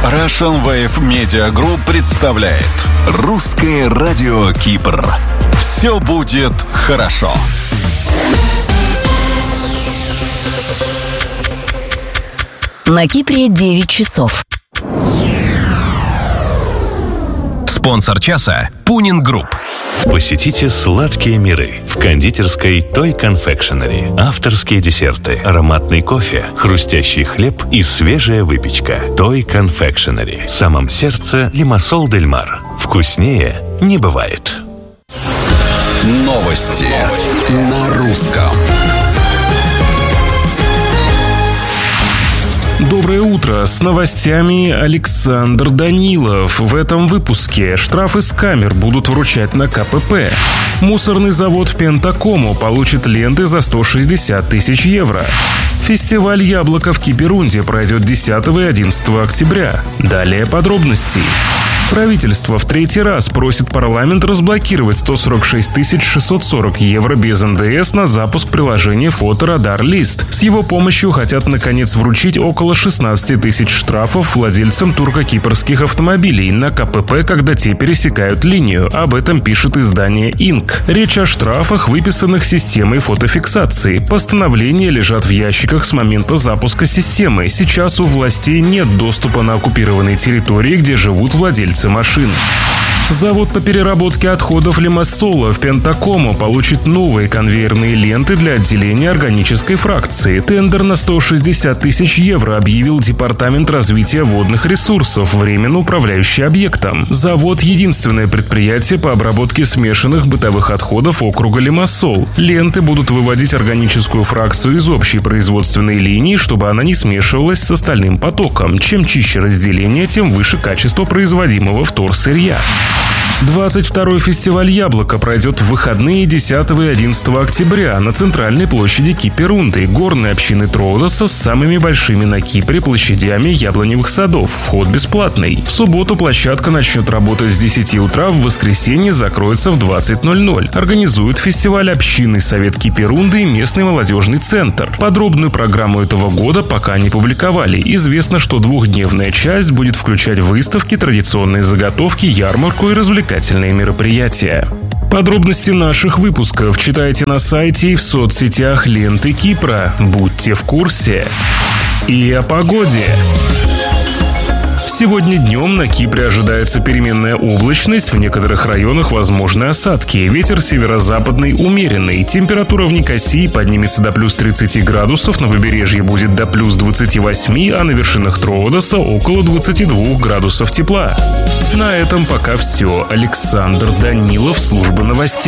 Russian Wave Media Group представляет Русское радио Кипр. Все будет хорошо. На Кипре 9 часов. Спонсор часа – Пунин Групп. Посетите сладкие миры в кондитерской Той Confectionery. Авторские десерты, ароматный кофе, хрустящий хлеб и свежая выпечка. Той Confectionery. В самом сердце Лимассол дель Мар. Вкуснее не бывает. Новости на русском. Доброе утро. С новостями Александр Данилов. В этом выпуске штрафы с камер будут вручать на КПП. Мусорный завод в Пентакому получит ленты за 160 тысяч евро. Фестиваль «Яблоко» в Киперунде пройдет 10 и 11 октября. Далее подробности. Правительство в третий раз просит парламент разблокировать 146 640 евро без НДС на запуск приложения «Фоторадар Лист». С его помощью хотят, наконец, вручить около 16 тысяч штрафов владельцам турко-кипрских автомобилей на КПП, когда те пересекают линию. Об этом пишет издание «Инк». Речь о штрафах, выписанных системой фотофиксации. Постановления лежат в ящиках с момента запуска системы. Сейчас у властей нет доступа на оккупированные территории, где живут владельцы машин. Завод по переработке отходов Лимассола в Пентакому получит новые конвейерные ленты для отделения органической фракции. Тендер на 160 тысяч евро объявил Департамент развития водных ресурсов, временно управляющий объектом. Завод – единственное предприятие по обработке смешанных бытовых отходов округа Лимассол. Ленты будут выводить органическую фракцию из общей производственной линии, чтобы она не смешивалась с остальным потоком. Чем чище разделение, тем выше качество производимого вторсырья. 22-й фестиваль «Яблоко» пройдет в выходные 10 и 11 октября на центральной площади Киперунды, горной общины Троодоса с самыми большими на Кипре площадями яблоневых садов. Вход бесплатный. В субботу площадка начнет работать с 10 утра, в воскресенье закроется в 20:00. Организуют фестиваль общинный совет Киперунды и местный молодежный центр. Подробную программу этого года пока не публиковали. Известно, что двухдневная часть будет включать выставки, традиционные заготовки, ярмарку и развлекательные мероприятия. Подробности наших выпусков читайте на сайте и в соцсетях ленты Кипра. Будьте в курсе. И о погоде. Сегодня днем на Кипре ожидается переменная облачность, в некоторых районах возможны осадки. Ветер северо-западный умеренный. Температура в Никосии поднимется до плюс 30 градусов, на побережье будет до плюс 28, а на вершинах Троодоса около 22 градусов тепла. На этом пока все. Александр Данилов, служба новостей.